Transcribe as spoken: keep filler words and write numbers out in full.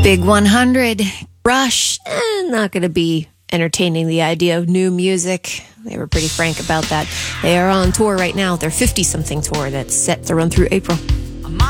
Big one hundred, Rush, eh, not going to be entertaining the idea of new music. They were pretty frank about that. They are on tour right now, their fifty-something tour that's set to run through April.